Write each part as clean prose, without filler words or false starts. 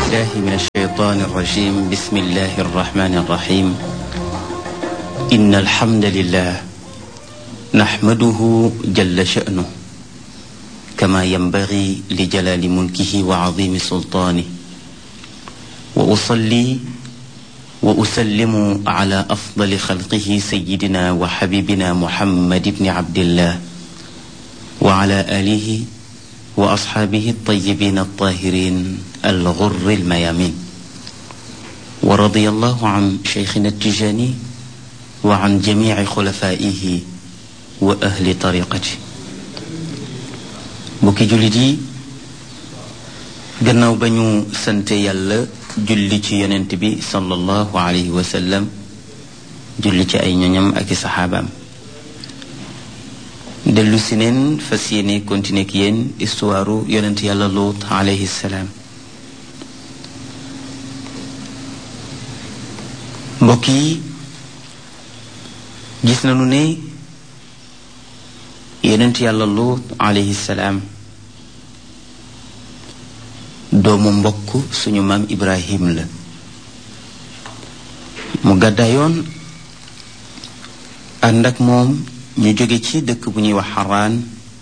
بالله من الشيطان الرجيم. بسم الله الرحمن الرحيم. إن الحمد لله نحمده جل شأنه كما ينبغي لجلال ملكه وعظيم سلطانه، وأصلي وأسلم على أفضل خلقه سيدنا وحبيبنا محمد بن عبد الله وعلى آله وأصحابه الطيبين الطاهرين الغر الميامين، ورضي الله عن شيخنا التجاني وعن جميع خلفائه وأهل طريقته. mbokki jullit yi, gannaaw ba ñu sante yàlla julli ci yonent bi sallallahu alayhi wa sallam, julli ci ay ñoñam ak i saxaabaam, dellu si neen fas yéene continuer ak yéen histoire yonent yàlla Luut alayhi salaam. mbokk yi, gis nañu ne yonent yàlla Luut alayhi salaam doomu mbokk suñu maam Ibrahim la. mu gàddaayoon ànd ak moom ñu jóge ci dëkk bu ñuy wax Haraan,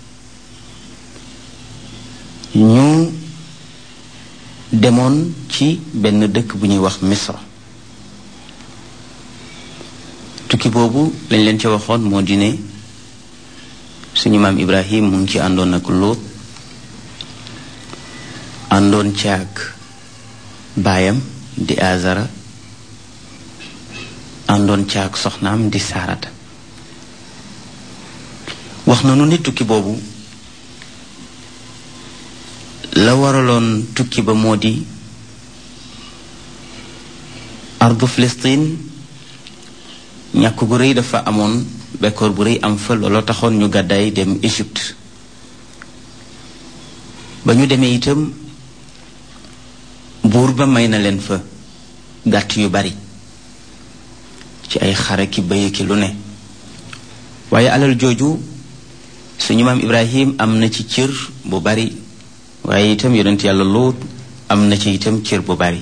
ñu demoon ci benn dëkk bu ñuy wax Misra. tukki boobu lañ leen ci waxoon moo di ne suñu maam Ibrahim mu ngi ci àndoon ak Luut, àndoon caag baayam di Azara, àndoon caag soxnaam di Saarata. wax nañu ne tukki boobu la waraloon tukki ba moo di ardu Filistin ñàkk gu rëy dafa amoon, bekkoor bu rëy am fa. looloo taxoon ñu gàddaay dem Égypte. ba ñu demee itam buur ba may na leen fa gàtt yu bari ci ay xare ki bëy ki lu ne, waaye alal jooju suñu maam Ibrahim am na ci cër bu bari, waaye itam yonent yàlla Luut am na ci itam cër bu bari.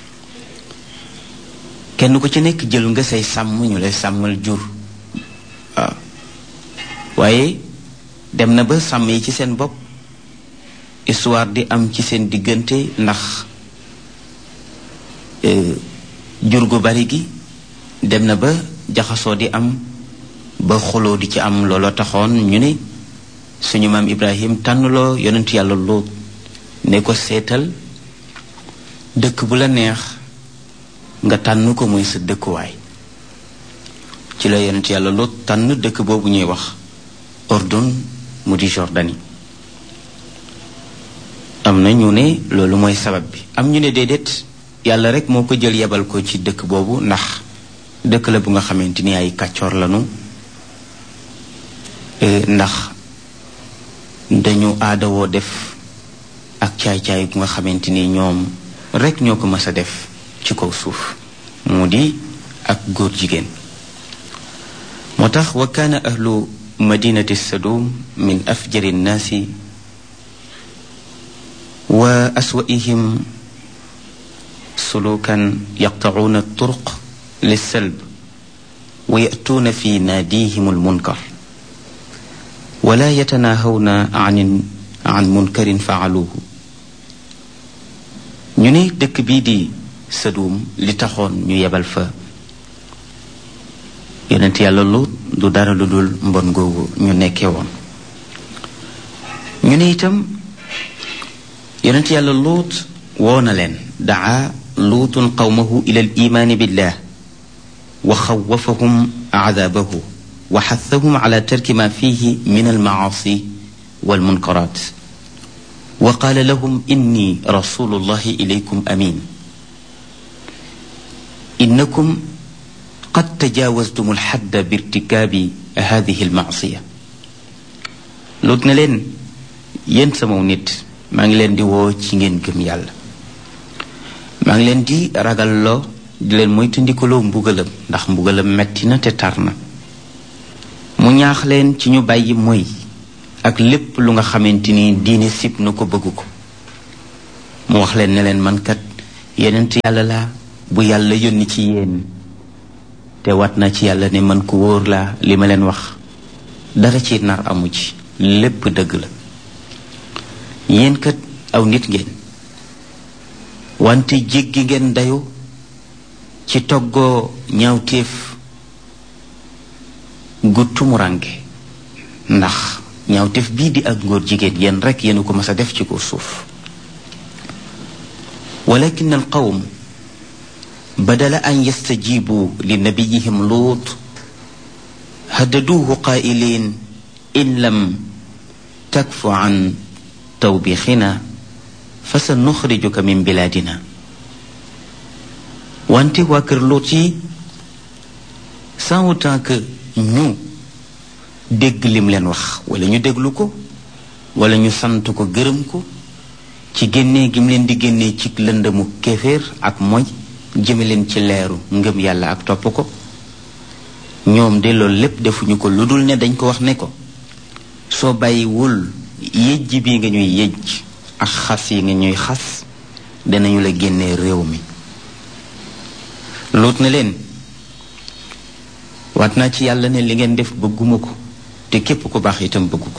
kenn ku ci nekk jël nga say sàmm, ñu lay sàmmal jur. waaw waaye dem na ba sàmm yi ci seen bopp histoire di am ci seen diggante, ndax jur gu bari gi dem na ba jaxasoo di am, ba xuloo di ci am. looloo taxoon ñu ne suñu maam Ibrahim tànnloo yonentu yàlla Luut ne ko seetal dëkk bu la neex nga tànn ko muy sa dëkkuwaay. ci la yonent yàlla Luut tànn dëkk boobu ñuy wax Ordon mu di Jordanie. am na ñu ne loolu mooy sabab bi, am ñu ne déedéet, yàlla rek moo ko jël yebal ko ci dëkk boobu, ndax dëkk la bu nga xamante ni ay kàccoor lañu, ndax dañu aadawoo def ak caay-caay bu nga xamante ni ñoom rek ñoo ko mës a def ci kaw suuf, mu di ak góor jigéen. moo tax wa kaana ahlu madinati Sadum min afjari nnaasi wa aswa'ihim sulukan yaqta'uuna turuq lissalb wa ya'tuuna fi naadihim almunkar wala yatanaahawna an munkarin fa'aluuhu. ñu ne dëkk bii di Sadum li taxoon ñu yebal fa yonent yàlla Luut du dara lu dul mbon googu ñu nekkee woon. ñu ne itam yonent yàlla Luut woo na leen, daa luutun qawmahu ila al imaani billah wa xawafahum aadaabahu wa xathahum ala tarki ma fihi min almacaasi walmunkaraat wa qaala lahum inni rasulullahi ilaykum amin innakum qad tajaawaztum alxadda birtikaabi hadihi almacsiya. Luut ne leen, yéen sama nit, maa ngi leen di woo ci ngeen gëm yàlla, maa ngi leen di ragalloo, di leen moytandikuloo mbugalam, ndax mbugalam metti na te tar na. mu ñaax leen ci ñu bàyyi moy ak lépp lu nga xamante ni diine sib na ko bëgg ko. mu wax leen ne leen man kat yonent yàlla laa bu yàlla yónni ci yéen te wat na ci yàlla ne man ku wóor laa li ma leen wax dara ci nar amu ci lépp dëgg la yéen kat aw nit ngeen wante jéggi ngeen dayu ci toggoo ñaawteef gu tumuranke ndax ñaawteef bii di ak ngóor jigéen yéen rekk yéen ko mas a def ci ko suuf walakin al qawm بدل أن يستجيبوا لنبيهم لوط هددوه قائلين إن لم تكف عن توبيخنا فسنخرجك من بلادنا وانت واكر لوطي sans autant que ñu dégg lim leen wax wala ñu déglu ko wala ñu sant ko gërëm ko ci génnee gim leen di génnee ci lëndëmu kéeféer ak mooy jëme leen ci leeru ngëm yàlla ak topp ko ñoom de loolu lépp defuñu ko lu dul ne dañ ko wax ne ko soo bàyyiwul yëjj bi nga ñuy yëjj ak xas yi nga ñuy xas danañu la génnee réew mi Luut na leen waat naa ci yàlla ne li ngeen def bëgguma ko te képp ku baax itam bëggu ko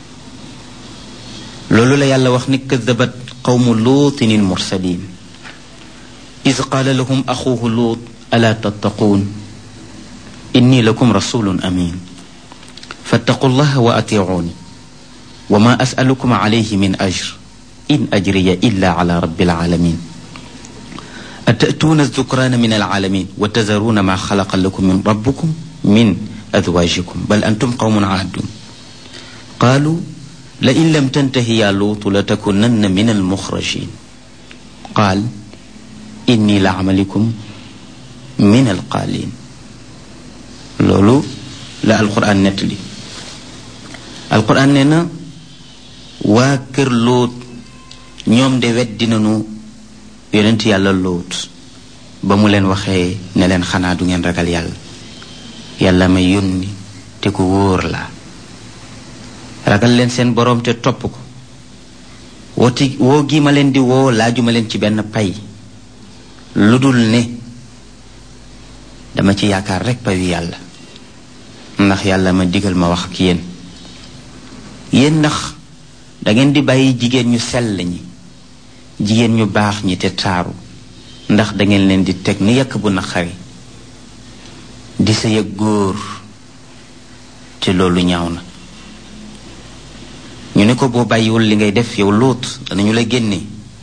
loolu la yàlla wax ni kadabat qawmu luutin il mursalin إذ قال لهم أخوه لوط ألا تتقون إني لكم رسول أمين فاتقوا الله وأطيعوني وما أسألكم عليه من أجر إن أجري إلا على رب العالمين أتأتون الذكران من العالمين وتذرون ما خلق لكم من ربكم من أزواجكم بل أنتم قوم عادون قالوا لئن لم تنتهي يا لوط لتكونن من المخرجين قال inni la amalikum min alqaalin loolu la alquran nettali alquran nee na waa kër Luut ñoom de weddi nañu yonent yàlla Luut ba mu leen waxee ne leen xanaa du ngeen ragal yàlla yàlla may yónni te ku wóor la ragal leen seen boroom te topp ko woo gi ma leen di woo laajuma leen ci benn pay lu dul ne dama ci yaakaar rekk payu yàlla ndax yàlla ma digal ma wax ak yéen ndax dangeen di bàyyi jigéen ñu sell ñi jigéen ñu baax ñi te taaru ndax dangeen leen di teg ni yàkk bu naqari di sa yëg góor te loolu ñaaw na ñu ne ko boo bàyyiwul li ngay def yow Luut danañu la génne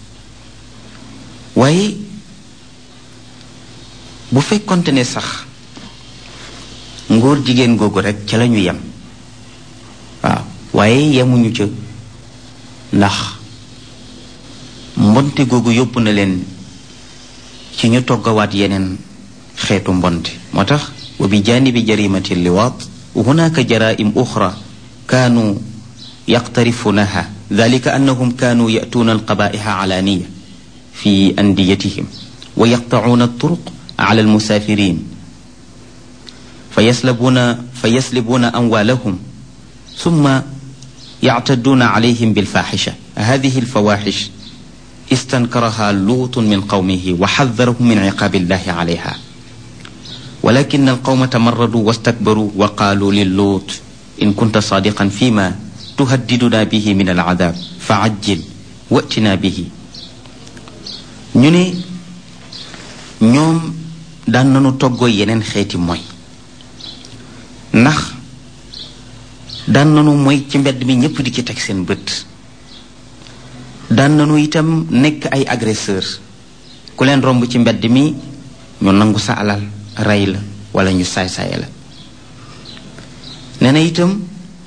waaye bu fekkonte ne sax ngóor jigéen googu rekk ca lañu yem waaw waaye yemuñu ca ndax mbonte googu yóbbu na leen ci ñu toggawaat yeneen xeetu mbonte moo tax wa bi jaanibi jarimati liwaat hunaka jaraim uxra kaanu yaqtarifunaha dalika annahum kaanu yatuuna alqabaiha alaaniya fi andiyatihim wa yaqtacuuna alturuq على المسافرين فيسلبون أموالهم ثم يعتدون عليهم بالفاحشة هذه الفواحش استنكرها لوط من قومه وحذرهم من عقاب الله عليها ولكن القوم تمردوا واستكبروا وقالوا للوط إن كنت صادقا فيما تهددنا به من العذاب فعجل وأتنا به ñoom daan nañu toggoo yeneen xeeti mooy ndax daan nañu mooy ci mbedd mi ñépp di ci teg seen bët daan nañu itam nekk ay agresseur ku leen romb ci mbedd mi ñu nangu sa alal rey la wala ñu saay-saaye la nee na itam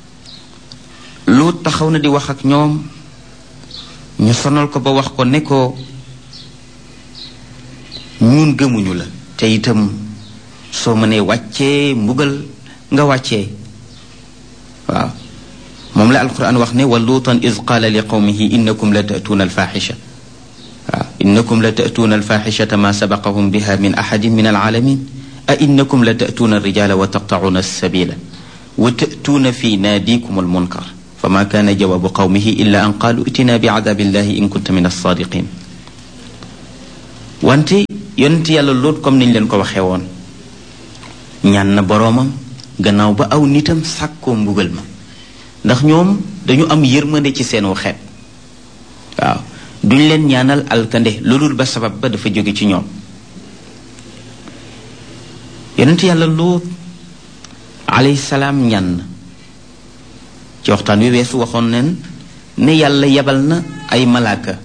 Luut taxaw na di wax ak ñoom ñu sonal ko ba wax ko ne ko ñun gëmuñu la te itam soo mënee wàccee mbugal nga wàccee waaw moom la alquran wax ne wa luutan iz qaala li qawmihi innakum la ta'tuuna alfaaxisha waaw innakum la ta'tuuna alfaaxishata ma sabaqahum biha min ahadin min alalamin a innakum la ta'tuuna alrijala wa taqta'uuna alsabila wa ta'tuuna fi naadikum almunkar fama kaana jawaabu qawmihi illa an qaalu itina bi cadaabi illahi in kunta min alsaadiqin wante yonent yàlla Luut comme niñ leen ko waxee woon ñaan na boroomam gannaaw ba aw nitam sàkkoo mbugal ma ndax ñoom dañu am yërmande ci seenu xeet waaw duñ leen ñaanal alkande loolul ba sabab ba dafa jóge ci ñoom yonent yàlla Luut alayhi salaam ñaan na ci waxtaan wi weesu waxoon nen ne yàlla yebal na ay malaaka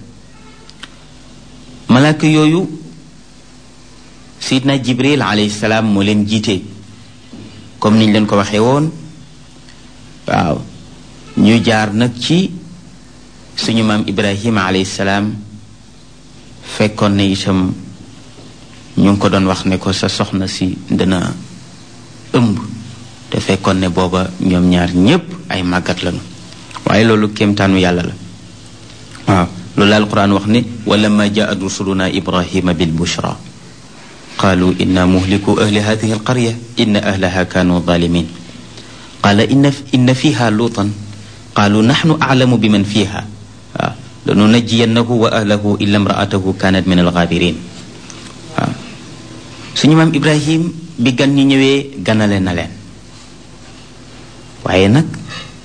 yooyu Seydina Jibril alayhi salaam moo leen jiite comme niñ leen ko waxee woon waaw ñu jaar nag ci suñu maam Ibrahima alayhi salaam fekkoon ne itam ñu ngi ko doon wax ne ko sa soxna si dana ëmb te fekkoon ne booba ñoom ñaar ñépp ay màggat lañu waaye loolu kéemtaanu yàlla la waaw loolu la alquran wax ne walamma jaat rusuluna ibrahima bil bushra qaalu inna muhliku ahli hadihi alqarya inna ahlaha kaanu zalimin qaala inna fiha luutan qaalu naxnu aclamu biman fiha waaw lanunajjiyannahu wa ahlahu illa imraatahu kaanat min algaabirin waaw suñu maam Ibrahim bi gan ñi ñëwee ganale na leen waaye nag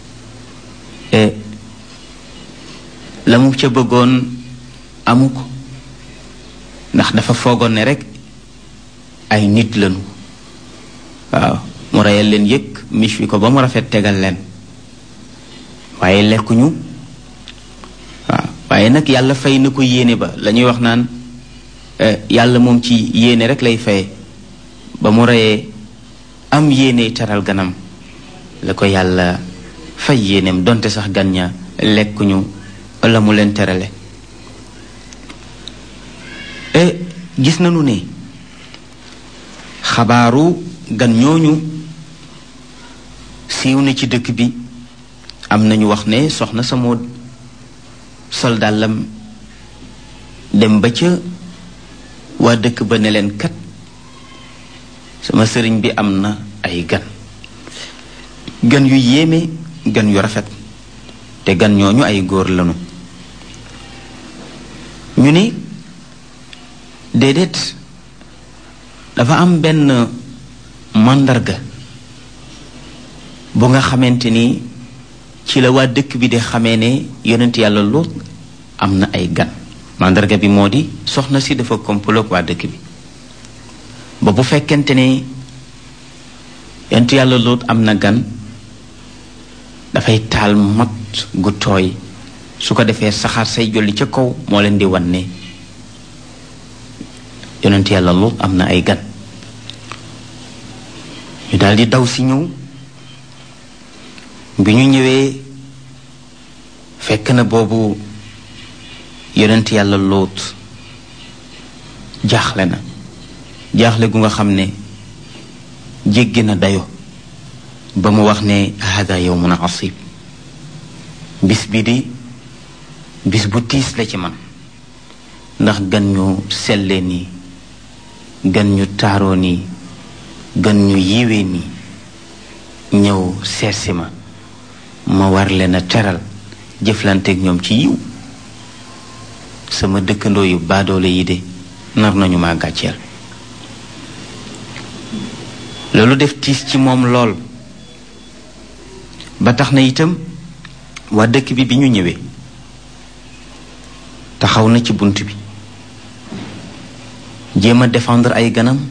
la mu ca bëggoon amu ko ndax dafa foogoon ne rekk ay nit lañu waaw mu reyal leen yëkk mich wi ko ba mu rafet tegal leen waaye lekkuñu waaw waaye nag yàlla fay na ko yéene ba la ñuy wax naan yàlla moom ci yéene rek lay faye ba mu reyee am yéene teral ganam la ko yàlla fay yéeneem donte sax gan ña lekkuñu la mu leen terale gis nañu ne xabaaru gan ñooñu siiw na ci dëkk bi am nañu wax ne soxna sa moo sol dàllam dem ba ca waa dëkk ba ne leen kat sama sëriñ bi am na ay gan yu yéeme gan yu rafet te gan ñooñu ay góor lañu ñu ni déedéet dafa am benn màndarga bu nga xamante ni ci la waa dëkk bi di xamee ne yonent yàlla Luut am na ay gan màndarga bi moo di soxna si dafa komploog waa dëkk bi ba bu fekkente ne yonent yàlla Luut am na gan dafay taal mat gu tooy su ko defee saxaar say jolli ca kaw moo leen di wan ne yonent yàlla Luut am na ay gan ñu daldi daw si ñëw bi ñu ñëwee fekk na boobu yonent yàlla Luut jaaxle na jaaxle gu nga xam ne jéggi na dayo ba mu wax ne hada yawmun asib bis bi di bis bu tiis la ci man ndax gan ñu selle nii gan ñu taaroo nii gan ñu yiwee nii ñëw seetsi ma war leen a teral jëflanteeg ñoom ci yiw sama dëkkandoo yu baadoole yi de nar nañu ma gàcceel loolu def tiis ci moom lool ba tax na itam waa dëkk bi ñu ñëwee taxaw na ci bunt bi jéem a défendre ay ganam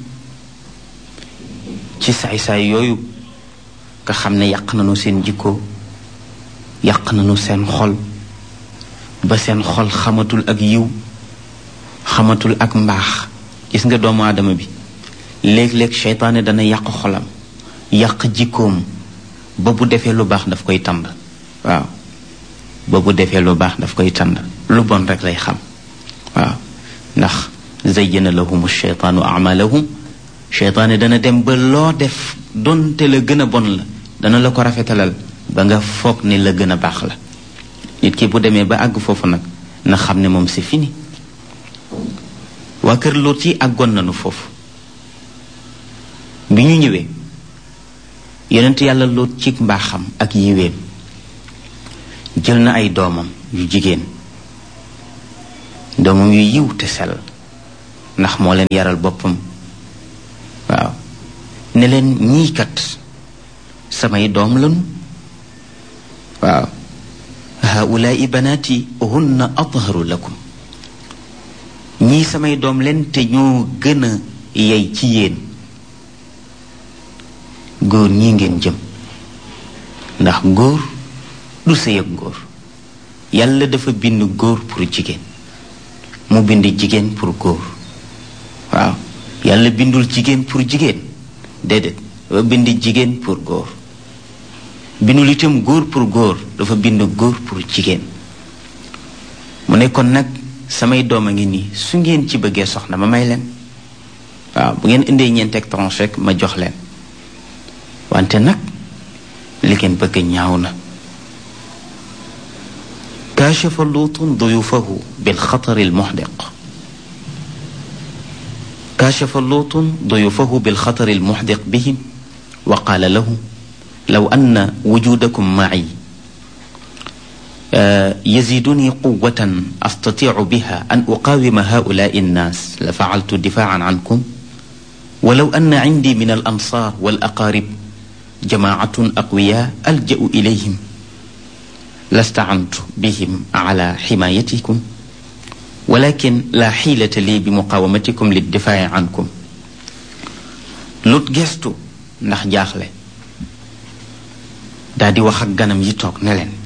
ci saay-saay yooyu nga xam ne yàq nañu seen jikko yàq nañu seen xol ba seen xol xamatul ak yiw xamatul ak mbaax gis nga doomu aadama bi léeg-léeg seytaane dana yàq xolam yàq jikkoom ba bu defee lu baax daf koy tànd waaw ba bu defee lu baax daf koy tànd lu bon rek lay xam waaw ndax zayyana lahum sheytaanu amalahum seytaane dana dem ba loo def donte la gën a bon la dana la ko rafetalal ba nga foog ne la gën a baax la nit ki bu demee ba àgg foofu nag na xam ne moom c'est fini waa kër Luut yi àggoon nañu foofu bi ñu ñëwee yonent yàlla Luut ci mbaaxam ak yiweem jël na ay doomam yu jigéen doomam yu yiw te sell ndax moo leen yaral boppam waaw ne leen ñii kat samay doom lañu waaw haulaai banaati hunna atharu lakum ñii samay doom leen te ñoo gën a yey ci yéen góor ñii ngeen jëm ndax góor du sëy ak góor yàlla dafa bind góor pour jigéen mu bind jigéen pour góor waaw yàlla bindul jigéen pour jigéen déedéet dafa bind jigéen pour góor bindul itam góor pour góor dafa bind góor pour jigéen mu ne kon nag samay doom a ngi nii su ngeen ci bëggee soxna ma may leen waaw bu ngeen indee ñeenteeg tranche rek ma jox leen wante nag li ngeen bëgg ñaaw na kaashafa luutun duyufahu bilxatari almuxdiq kaashafa luutun duyufahu bilxatari almuxdiq bihim wa qaala lahum law anna wujudakum maci yaziduni quwatan astatiicu biha an uqaawima haulaai annaas la facaltu difaacan cankum walaw anna cindi min alansaar walaqaarib jamaacatun aqwiyaa alja'u ilayhim lastacantu bihim ala ximaayatikum walakin laa xiilata lii bi muqaawamatikum liddifaaci cankum Lut gestu ndax jaaxle daa di wax ak ganam yi toog ne leen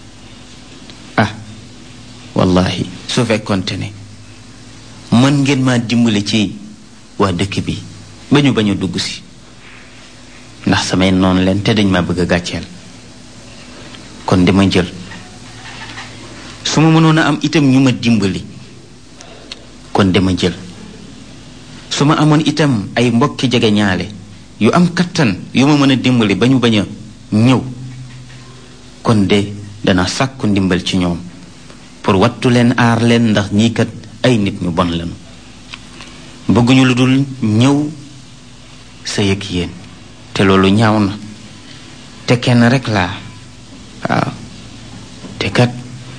wallahi su fekkonte ne mën ngeen maa dimbale ci waa dëkk bi ba ñu bañ a dugg si ndax samay noonu leen te dañ ma bëgg a gàcceel kon dama jël su ma mënoon a am itam ñu ma dimbali kon dama jël su ma amoon itam ay mbokki jege ñaale yu am kattan yu ma mën a dimbali ba ñu bañ a ñëw kon de dana sàkku ndimbal ci ñoom pour wattu leen aar leen ndax ñii kat ay nit ñu bon lañu bëgguñu lu dul ñëw sa yëg yéen te loolu ñaaw na te kenn rek laa waaw te kat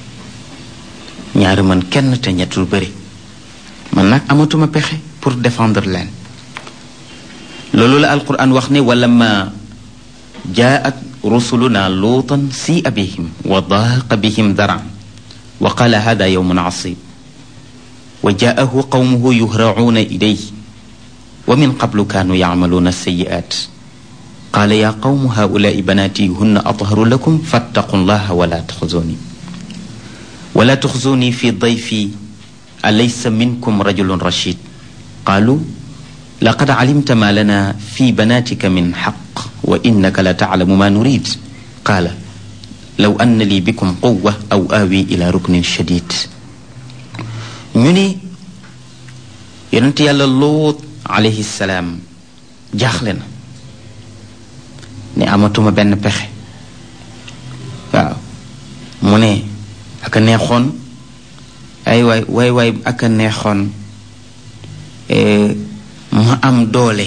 ñaari man kenn te ñettul bëri man nag amatuma pexe pour défendre leen loolu la alquran wax ne wala ma jaat rusuluna luutan si bihim wa daaqa bihim daran wa qaala hada yawmun asib wa jaahu qawmuhu yuhracuuna ilayhi wa min qablu kaanu yacmaluuna alsayi'aat qaala yaa qawmu haulaai banaati hunna atharu lakum fattaqu llaha wala tuxzuni fi dayfi alaysa minkum rajulun rashid qaalu laqad calimta ma lana fi banaatika min xaq wa innaka la taclamu ma nurid qaala law anna lii bikum quwwa aw aawi ila ruknin shadid ñu ni yonent yàlla Luut alayhi salaam jaaxle na ne amatuma benn pexe waaw mu ne aka neexoon ay waay aka neexoon ma am doole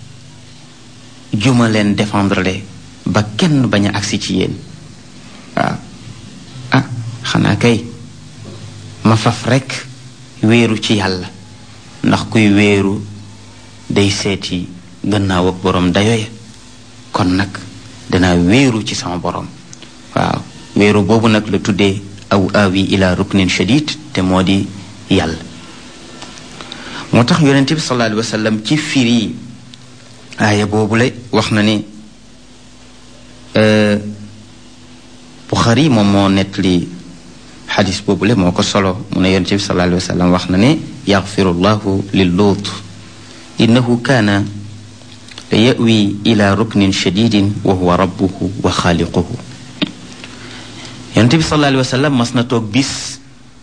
juma leen défendre le ba kenn bañ a agsi ci yéen waaw xanaa kay ma faf rekk wéeru ci yàlla ndax kuy wéeru day seeti gannaaw ak boroom dayoya kon nag danaa wéeru ci sama boroom waaw wéeru boobu nag la tuddee aw aawi ila ruknin shadid te moo di yàlla moo tax yonente bi sallallahu alayhi wa sallam ci firi aaya boobu la wax na ni Buxaari moom moo nettali xadis boobule moo ko solo mu ne yonent bi sallallahu alayhi wa sallam wax na ne yaxfiru llahu lil Luut innahu kaana la yawi ila ruknin shadidin wa huwa rabbuhu wa xaaliquhu yonent bi sallallahu alayhi wa sallam mas na toog bis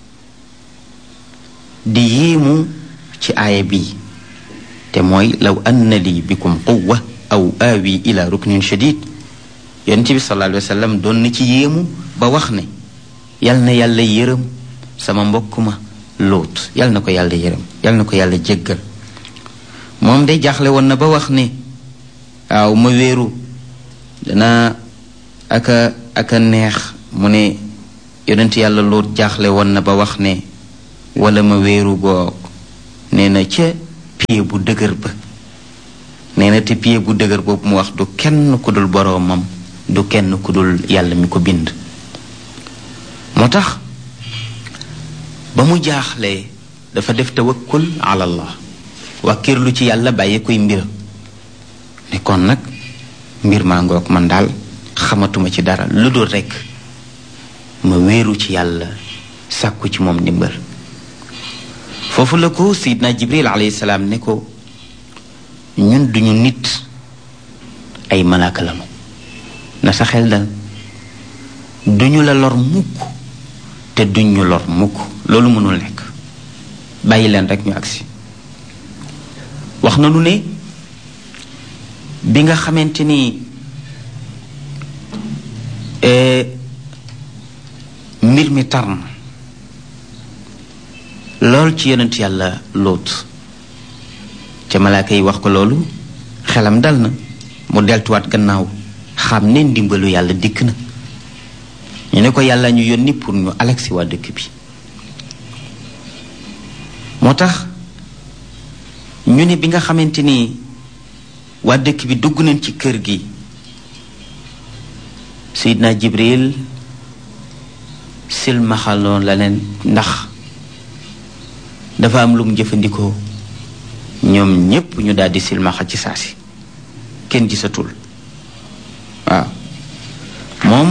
di yéemu ci aaya bi te mooy law anna li bikum quwwa aw aawi ila ruknin shadid yonent bi sallallahu alayhi wa sallam doon na ci yéemu ba wax ne yal na yàlla yërëm sama mbokk ma Luut yal na ko yàlla yërëm yal na ko yàlla jéggal moom de jaaxle woon na ba wax ne waaw ma wéeru dana aka neex mu ne yonent yàlla Luut jaaxle woon na ba wax ne wala ma wéeru boog nee na ca pied bu dëgër ba nee na te pied bu dëgër boobu mu wax du kenn ku dul boroomam du kenn ku dul yàlla mi ko bind moo tax ba mu jaaxlee dafa def tawakkul ala allah wàkkirlu ci yàlla bàyyi koy mbir ne kon nag mbir maa ngoog man daal xamatuma ci dara lu dul rekk ma wéeru ci yàlla sàkku ci moom ndimbal foofu la ko Seydina Jibril alayhi salaam ne ko ñun duñu nit ay malaaka lañu na sa xel dal duñu la lor mukk te duñu lor mukk loolu mënul nekk bàyyi leen rekk ñu agsi wax na nu ne bi nga xamante ni mbir mi tar na lool ci yonent yàlla Lóot ca malaaka yi wax ko loolu xelam dal na mu deltuwaat gannaaw xam ne ndimbalu yàlla dikk na ñu ne ko yàlla ñu yónni pour ñu alagsi waa dëkk bi moo tax ñu ne bi nga xamante ni waa dëkk bi dugg nañ ci kër gi Seydina Jibril silmaxaloon la leen ndax dafa am lu mu jëfandikoo ñoom ñépp ñu daldi silmaxa ci saasi kenn gisatul waaw moom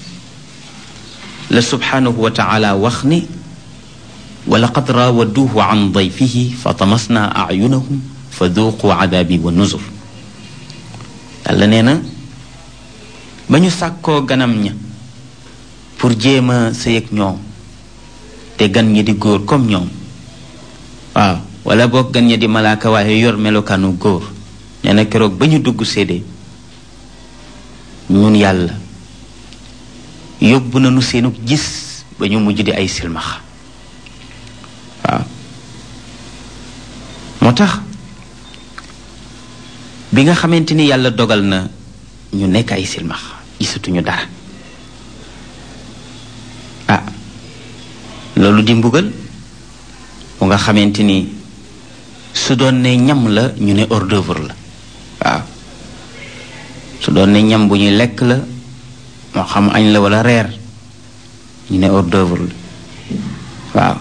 la subhanahu wa taala wax ni wa laqad raawaduuhu an dayfihi fa tamasna ayunahum fa duuqu adaabi wa nuzur yàlla nee na ba ñu sàkkoo ganam ña pour jéem a sëy ak ñoom te gan ñi di góor comme ñoom waaw wala boog gan ñi di malaaka waaye yor melokaanu góor nee na keroog ba ñu dugg séedee ñun yàlla yóbbu nañu seenu gis ba ñu mujj di ay silmaxa waaw moo tax bi nga xamante ni yàlla dogal na ñu nekk ay silmaxa gisatuñu dara loolu di mbugal bu nga xamante ni su doon ne ñam la ñu ne hors d'œuvre la waaw su doon ne ñam bu ñuy lekk la moo xam añ la walla reer ñu ne hors d'œuvre la waaw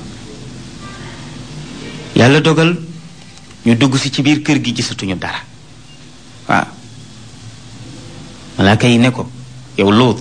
yàlla dogal ñu dugg ci biir kër gi gisatuñu dara waaw malaaka yi ne ko yow Lóot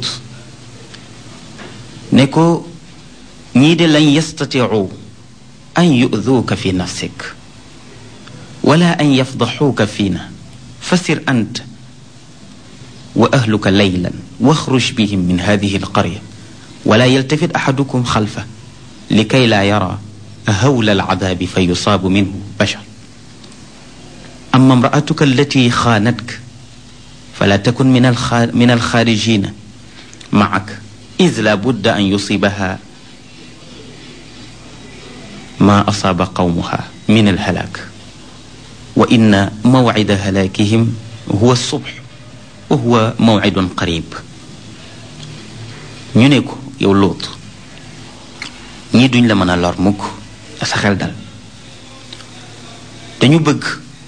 ne ko ñii de lañ yastatiu an yu'duuka fi nafsik wala an yafdaxuuka fiina fasir ant wa ahluka laylan waxruj bihim min hadihi alqarya wala yaltafit axadukum xalfa likay laa yara hawla alcadaabi fa yusaabu minhu bashar amma imraatuka allati xaanatka fala takun min alxaarijina macak id la budda an yusibaha ma asaaba qawmuha min alhalaak wa inna mawcida halaakihim huwa subx wa huwa mawcidun qarib ñu ne ko yow Lóot ñii duñ la mën a lor mukk a sa xel dal dañu bëgg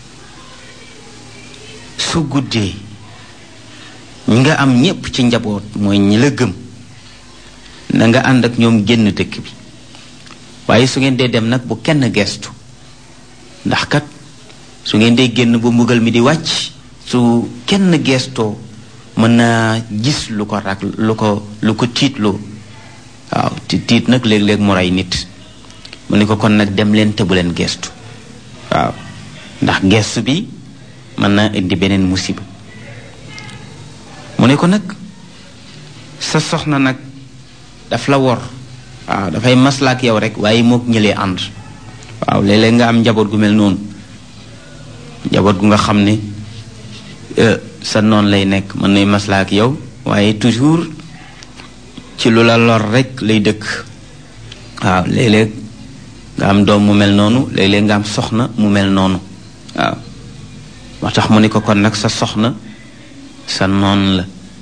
su guddee ñi nga am ñépp ci njaboot mooy ñi la gëm na nga ànd ak ñoom génn dëkk bi waaye su ngeen dee dem nag bu kenn geestu ndax kat su ngeen dee génn bu mbugal mi di wàcc su kenn geestoo mën naa gis lu ko rak lu ko tiitloo waaw tiit nag léeg-léeg mu rey nit mu ne ko kon nag dem leen te bu leen geestu waaw ndax geestu bi mën naa indi beneen musiba mu ne ko nag sa soxna nag daf la wor waaw dafay maslaak yow rek waaye mook ñëlee ànd waaw léeg-léeg nga am njaboot gu mel noonu njaboot gu nga xam ne sa noon lay nekk mën nay maslaak yow waaye toujours ci lu la lor rek lay dëkk waaw léeg-léeg nga am doom mu mel noonu léeg-léeg nga am soxna mu mel noonu waaw moo tax mu ne ko kon nag sa soxna sa noon la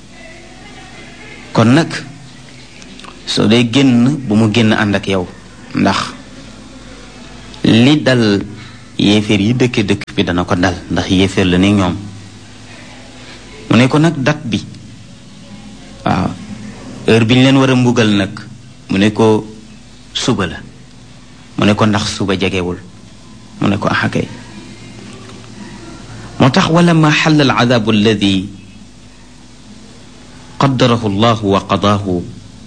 kon nag soo dee génn bu mu génn ànd ak yow ndax li dal yéeféer yi dëkk bi dana ko dal ndax yéeféer la ni ñoom. mu ne ko nag date bi waaw heure bi ñu leen war a mbugal nag mu ne ko suba la. mu ne ko ndax suba jegewul mu ne ko axakay. moo tax wala ma xalla al adabu alladi qaddarahu allahu wa qadaahu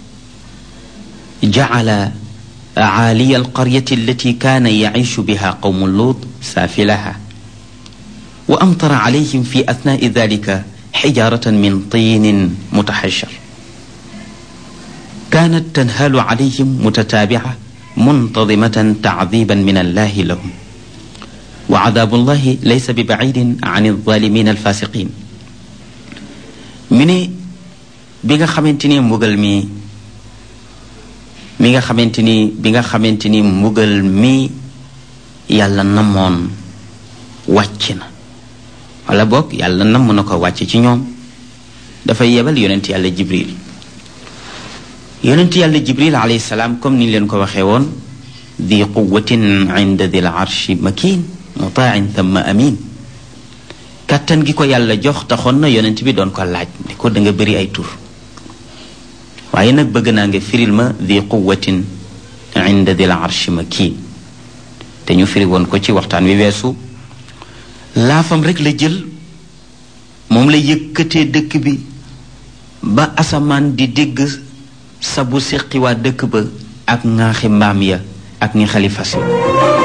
jacala caaliya alqaryati allati kaana yaciishu biha qawmu luut saafilaha wa amtara calayhim fi atnaai dalika xijaaratan min tiinin mutaxashar kaanat tanhaalu calayhim mutataabica muntadimatan tacdiiban min allahi lahum wa cadaabu llahi laysa bi bacidin can alzaalimiina alfaasiqiin. mi ne bi nga xamante ni mbugal mi nga xamante ni bi nga xamante ni mbugal mi yàlla namoon wàcc na wala boog yàlla namm na ko wàcc ci ñoom dafay yebal yonent yàlla jibril. yonent yàlla jibril alayhi salaam comme ni leen ko waxee woon di quwatin inda dil arshi makin mutain thumma amin. kàttan gi ko yàlla jox taxoon na yonent bi doon ko laaj ne ko da nga bëri ay tur waaye nag bëgg naa nga firil ma di quwatin inda dil arshi makin. te ñu firi woon ko ci waxtaan wi weesu laafam rek la jël moom la yëkkatee dëkk bi ba asamaan di dégg sabu séqi waa dëkk ba ak ŋaaxi mbaam ya ak ñi xalifa si